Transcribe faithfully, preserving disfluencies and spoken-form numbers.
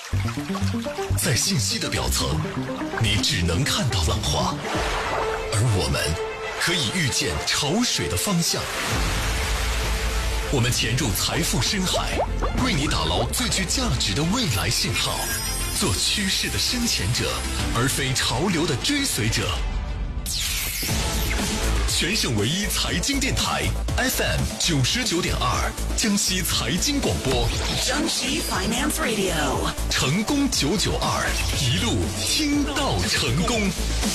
在信息的表层，你只能看到浪花，而我们可以预见潮水的方向。我们潜入财富深海，为你打捞最具价值的未来信号，做趋势的深潜者，而非潮流的追随者。全省唯一财经电台 F M 九十九点二，江西财经广播， 江西 Finance Radio， 成功九九二，一路听到成功。